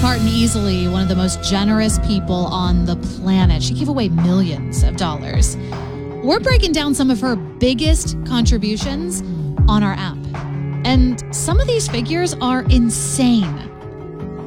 Parton easily one of the most generous people on the planet. She gave away millions of dollars. We're breaking down some of her biggest contributions on our app. And some of these figures are insane.